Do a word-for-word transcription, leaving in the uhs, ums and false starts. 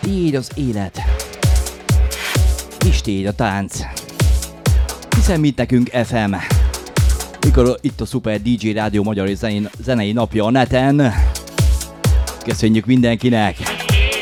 Tiéd az élet. És tiéd a tánc. Hiszen mit nekünk ef em. Mikor itt a Szuper dé dzsé Rádió magyar zenei, zenei napja a neten. Köszönjük mindenkinek!